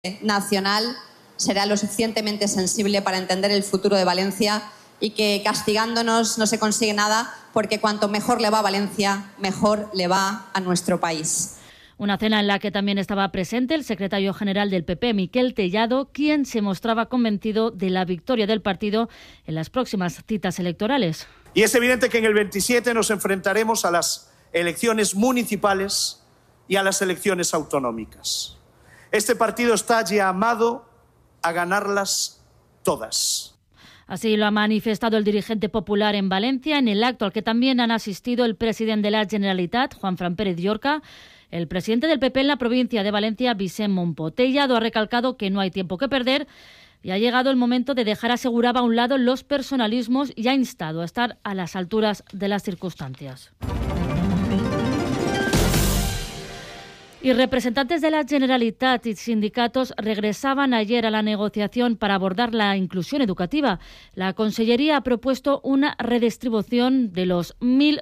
nacional será lo suficientemente sensible para entender el futuro de Valencia y que castigándonos no se consigue nada, porque cuanto mejor le va a Valencia, mejor le va a nuestro país. Una cena en la que también estaba presente el secretario general del PP, Miquel Tellado, quien se mostraba convencido de la victoria del partido en las próximas citas electorales. Y es evidente que en el 27 nos enfrentaremos a las elecciones municipales y a las elecciones autonómicas. Este partido está llamado a ganarlas todas. Así lo ha manifestado el dirigente popular en Valencia, en el acto al que también han asistido el presidente de la Generalitat, Juanfran Pérez Llorca, el presidente del PP en la provincia de Valencia, Vicent Monpó. Tellado ha recalcado que no hay tiempo que perder y ha llegado el momento de dejar, aseguraba, a un lado los personalismos y ha instado a estar a las alturas de las circunstancias. Y representantes de la Generalitat y sindicatos regresaban ayer a la negociación para abordar la inclusión educativa. La Consellería ha propuesto una redistribución de los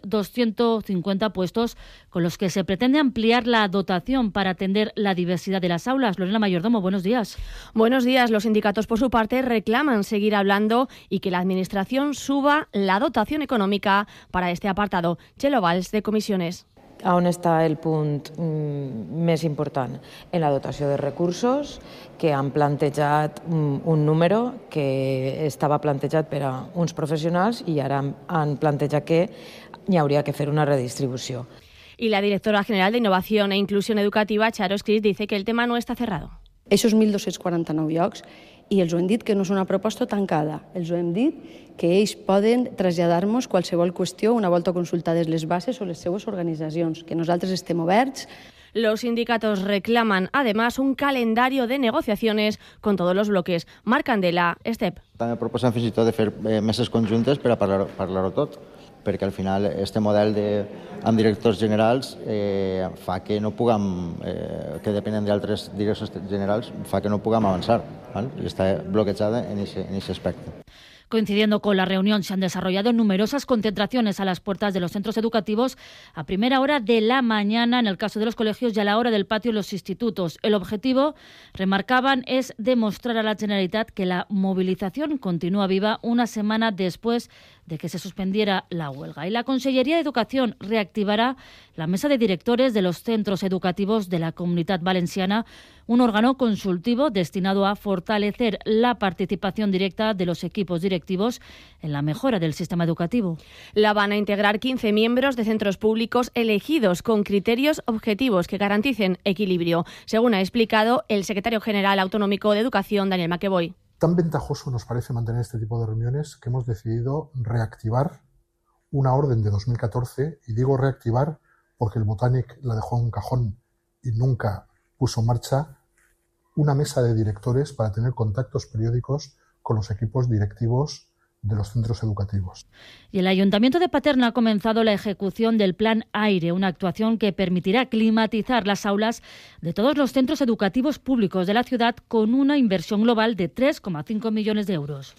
1.250 puestos con los que se pretende ampliar la dotación para atender la diversidad de las aulas. Lorena Mayordomo, buenos días. Buenos días. Los sindicatos, por su parte, reclaman seguir hablando y que la Administración suba la dotación econòmica para este apartado. Txelo Valls, de Comissiones. On està el punt més important? En la dotació de recursos, que han plantejat un número que estava plantejat per a uns professionals i ara han plantejat que hi hauria que fer una redistribució. Y la directora general de Innovación e Inclusión Educativa, Charo Escris, dice que el tema no está cerrado. Esos 1.249 llocs, i els ho hem dit que no és una proposta tancada, els ho hem dit que ells poden traslladar-nos qualsevol qüestió una volta consultades les bases o les seues organitzacions, que nosaltres estem oberts. Los sindicatos reclaman, además, un calendario de negociaciones con todos los bloques. Marc Candela, Estep. També proposen fins i tot de fer meses conjuntes per a parlar-ho tot, perquè al final este model amb directors generals fa que no puguem, que depenen d'altres directors generals, fa que no puguem avançar, ¿vale? I està bloquejada en ese aspecte. Coincidiendo con la reunión, se han desarrollado numerosas concentraciones a las puertas de los centros educativos a primera hora de la mañana, en el caso de los colegios, y a la hora del patio en los institutos. El objetivo, remarcaban, es demostrar a la Generalitat que la movilización continúa viva una semana después de que se suspendiera la huelga. Y la Consellería de Educación reactivará la mesa de directores de los centros educativos de la Comunitat Valenciana, un órgano consultivo destinado a fortalecer la participación directa de los equipos directivos en la mejora del sistema educativo. La van a integrar 15 miembros de centros públicos elegidos con criterios objetivos que garanticen equilibrio, según ha explicado el secretario general autonómico de Educación, Daniel Maqueboy. Tan ventajoso nos parece mantener este tipo de reuniones que hemos decidido reactivar una orden de 2014, y digo reactivar porque el Botánic la dejó en un cajón y nunca puso en marcha, una mesa de directores para tener contactos periódicos con los equipos directivos de los centros educativos. Y el Ayuntamiento de Paterna ha comenzado la ejecución del Plan Aire, una actuación que permitirá climatizar las aulas de todos los centros educativos públicos de la ciudad con una inversión global de 3,5 millones de euros.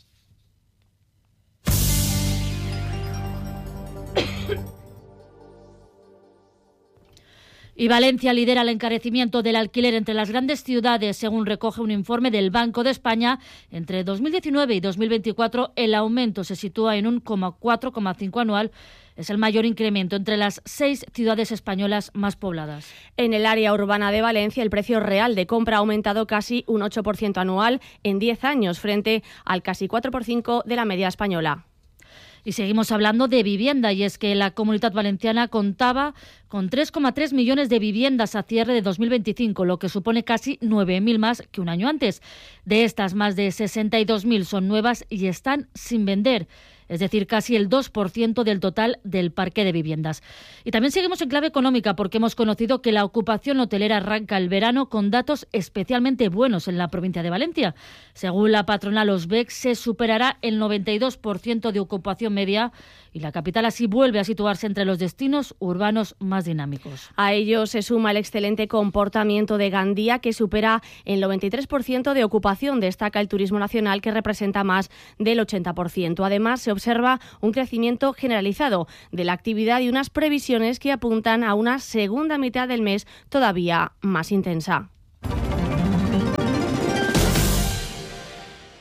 Y Valencia lidera el encarecimiento del alquiler entre las grandes ciudades, según recoge un informe del Banco de España. Entre 2019 y 2024 el aumento se sitúa en un 4,5 anual. Es el mayor incremento entre las 6 ciudades españolas más pobladas. En el área urbana de Valencia, el precio real de compra ha aumentado casi un 8% anual en 10 años, frente al casi 4% de la media española. Y seguimos hablando de vivienda, y es que la Comunitat Valenciana contaba con 3,3 millones de viviendas a cierre de 2025, lo que supone casi 9.000 más que un año antes. De estas, más de 62.000 son nuevas y están sin vender, es decir, casi el 2% del total del parque de viviendas. Y también seguimos en clave económica, porque hemos conocido que la ocupación hotelera arranca el verano con datos especialmente buenos en la provincia de Valencia. Según la patronal Osbec, se superará el 92% de ocupación media y la capital así vuelve a situarse entre los destinos urbanos más dinámicos. A ello se suma el excelente comportamiento de Gandía, que supera el 93% de ocupación. Destaca el turismo nacional, que representa más del 80%. Además, se observa un crecimiento generalizado de la actividad y unas previsiones que apuntan a una segunda mitad del mes todavía más intensa.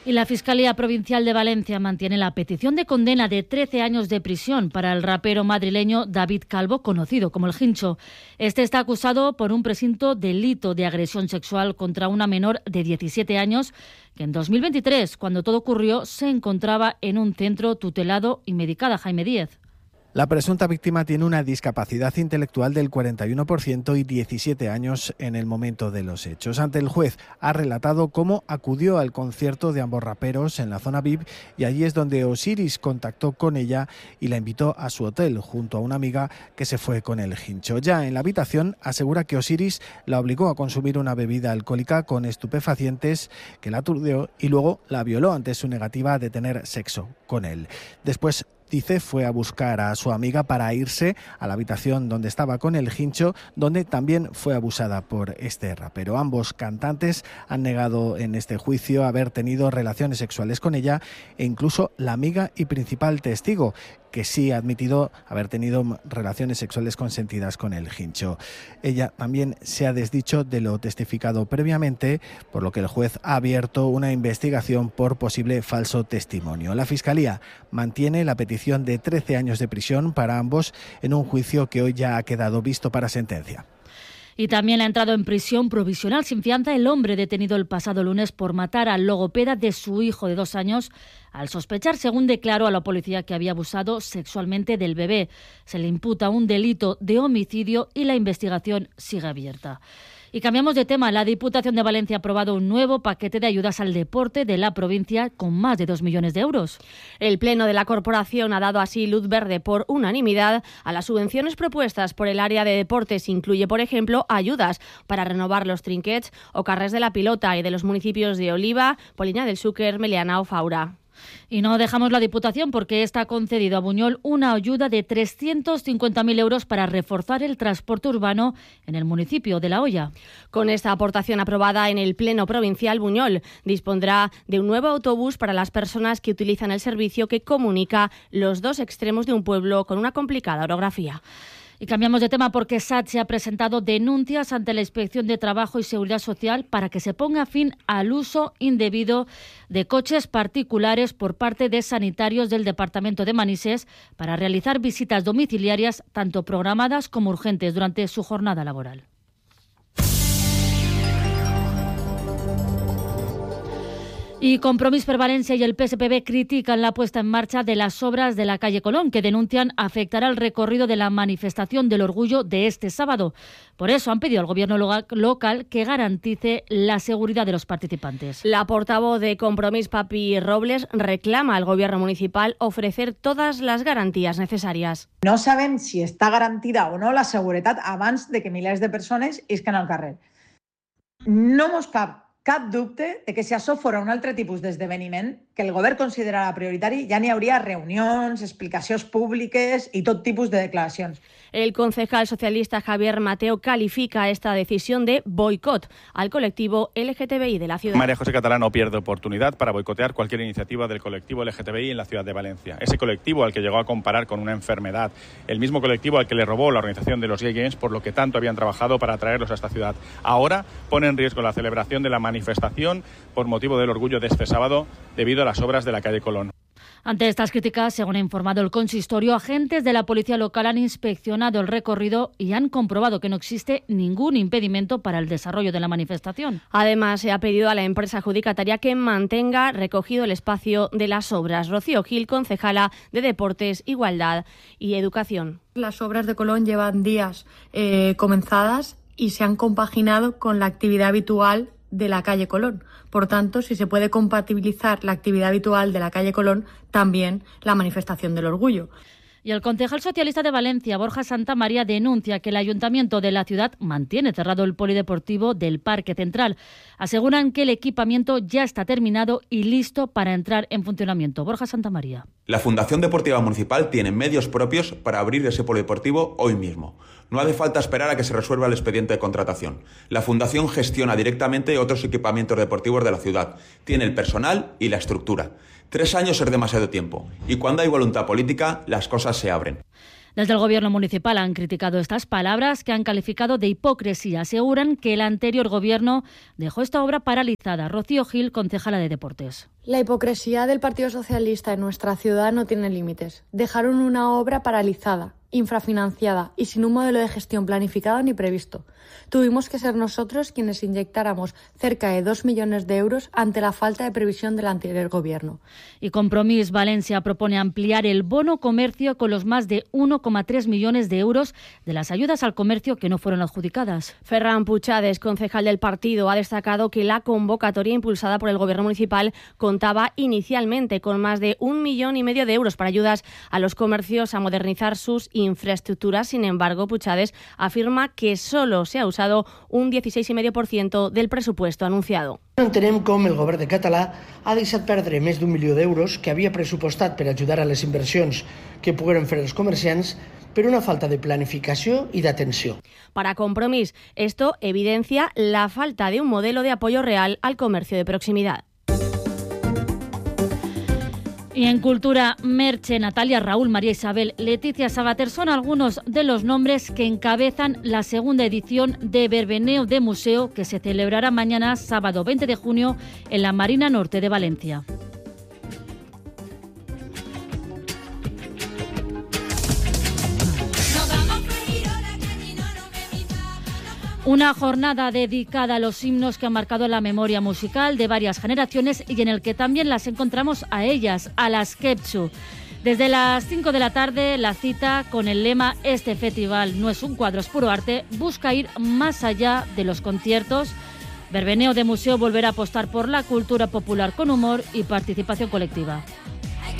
Y la Fiscalía Provincial de Valencia mantiene la petición de condena de 13 años de prisión para el rapero madrileño David Calvo, conocido como El Hincho. Este está acusado por un presunto delito de agresión sexual contra una menor de 17 años que en 2023, cuando todo ocurrió, se encontraba en un centro tutelado y medicada. Jaime Díez. La presunta víctima tiene una discapacidad intelectual del 41% y 17 años en el momento de los hechos. Ante el juez ha relatado cómo acudió al concierto de ambos raperos en la zona VIP y allí es donde Osiris contactó con ella y la invitó a su hotel junto a una amiga que se fue con El Hincho. Ya en la habitación asegura que Osiris la obligó a consumir una bebida alcohólica con estupefacientes que la aturdió y luego la violó ante su negativa de tener sexo con él. Después, dice, fue a buscar a su amiga para irse a la habitación donde estaba con El Hincho, donde también fue abusada por este rapero. Ambos cantantes han negado en este juicio haber tenido relaciones sexuales con ella e incluso la amiga y principal testigo, que sí ha admitido haber tenido relaciones sexuales consentidas con El Hincho. Ella también se ha desdicho de lo testificado previamente, por lo que el juez ha abierto una investigación por posible falso testimonio. La Fiscalía mantiene la petición de 13 años de prisión para ambos en un juicio que hoy ya ha quedado visto para sentencia. Y también ha entrado en prisión provisional sin fianza el hombre detenido el pasado lunes por matar al logopeda de su hijo de 2 años al sospechar, según declaró a la policía, que había abusado sexualmente del bebé. Se le imputa un delito de homicidio y la investigación sigue abierta. Y cambiamos de tema. La Diputación de Valencia ha aprobado un nuevo paquete de ayudas al deporte de la provincia con más de 2 millones de euros. El Pleno de la Corporación ha dado así luz verde por unanimidad a las subvenciones propuestas por el área de deportes. Incluye, por ejemplo, ayudas para renovar los trinquets o carrers de la Pilota y de los municipios de Oliva, Poliña del Xúquer, Meliana o Faura. Y no dejamos la Diputación porque está concedido a Buñol una ayuda de 350.000 euros para reforzar el transporte urbano en el municipio de La Hoya. Con esta aportación aprobada en el Pleno Provincial, Buñol dispondrá de un nuevo autobús para las personas que utilizan el servicio que comunica los dos extremos de un pueblo con una complicada orografía. Y cambiamos de tema porque SAT ha presentado denuncias ante la Inspección de Trabajo y Seguridad Social para que se ponga fin al uso indebido de coches particulares por parte de sanitarios del Departamento de Manises para realizar visitas domiciliarias tanto programadas como urgentes durante su jornada laboral. Y Compromís per Valencia y el PSPB critican la puesta en marcha de las obras de la calle Colón, que denuncian afectará el recorrido de la manifestación del orgullo de este sábado. Por eso han pedido al gobierno local que garantice la seguridad de los participantes. La portavoz de Compromís, Papi Robles, reclama al gobierno municipal ofrecer todas las garantías necessàries. No sabem si està garantida o no la seguretat abans de que milers de persones isquen al carrer. No mos cap dubte de que si això fora un altre tipus d'esdeveniment que el govern considerarà prioritari, ja n'hi hauria reunions, explicacions públiques y tot tipus de declaracions. El concejal socialista Javier Mateo califica esta decisión de boicot al colectivo LGTBI de la ciudad. María José Catalá no pierde oportunidad para boicotear cualquier iniciativa del colectivo LGTBI en la ciudad de Valencia. Ese colectivo al que llegó a comparar con una enfermedad, el mismo colectivo al que le robó la organización de los Gay Games, por lo que tanto habían trabajado para atraerlos a esta ciudad. Ahora pone en riesgo la celebración de la manifestación por motivo del orgullo de este sábado debido a las obras de la calle Colón. Ante estas críticas, según ha informado el consistorio, agentes de la policía local han inspeccionado el recorrido y han comprobado que no existe ningún impedimento para el desarrollo de la manifestación. Además, se ha pedido a la empresa adjudicataria que mantenga recogido el espacio de las obras. Rocío Gil, concejala de Deportes, Igualdad y Educación. Las obras de Colón llevan días comenzadas y se han compaginado con la actividad habitual de la calle Colón. Por tanto, si se puede compatibilizar la actividad habitual de la calle Colón, también la manifestación del orgullo. Y el concejal socialista de Valencia, Borja Santamaría, denuncia que el ayuntamiento de la ciudad mantiene cerrado el polideportivo del Parque Central. Aseguran que el equipamiento ya está terminado y listo para entrar en funcionamiento. Borja Santamaría. La Fundación Deportiva Municipal tiene medios propios para abrir ese polideportivo hoy mismo. No hace falta esperar a que se resuelva el expediente de contratación. La Fundación gestiona directamente otros equipamientos deportivos de la ciudad. Tiene el personal y la estructura. 3 años es demasiado tiempo y cuando hay voluntad política las cosas se abren. Desde el Gobierno municipal han criticado estas palabras, que han calificado de hipocresía. Aseguran que el anterior Gobierno dejó esta obra paralizada. Rocío Gil, concejala de Deportes. La hipocresía del Partido Socialista en nuestra ciudad no tiene límites. Dejaron una obra paralizada, infrafinanciada y sin un modelo de gestión planificado ni previsto. Tuvimos que ser nosotros quienes inyectáramos cerca de 2 millones de euros ante la falta de previsión del anterior Gobierno. Y Compromís Valencia propone ampliar el bono comercio con los más de 1,3 millones de euros de las ayudas al comercio que no fueron adjudicadas. Ferran Puchades, concejal del partido, ha destacado que la convocatoria impulsada por el Gobierno municipal contaba inicialmente con más de 1,5 millones de euros para ayudas a los comercios a modernizar sus infraestructuras. Sin embargo, Puchades afirma que solo se ha usado un 16,5% del presupuesto anunciado. No entenem com el govern de català ha deixat perdre més d'1 milió d'euros que havia pressupostat per ajudar a les inversions que pogueren fer els comerciants per una falta de planificació i d'atenció. Para Compromís, esto evidencia la falta de un modelo de apoyo real al comercio de proximidad. Y en Cultura, Merche, Natalia, Raúl, María Isabel, Leticia, Sabater son algunos de los nombres que encabezan la segunda edición de Verbeneo de Museo, que se celebrará mañana, sábado 20 de junio, en la Marina Norte de Valencia. Una jornada dedicada a los himnos que han marcado la memoria musical de varias generaciones y en el que también las encontramos a ellas, a las Kepchu. Desde las 5 de la tarde, la cita con el lema "Este festival no es un cuadro, es puro arte", busca ir más allá de los conciertos. Verbeneo de Museo volverá a apostar por la cultura popular con humor y participación colectiva.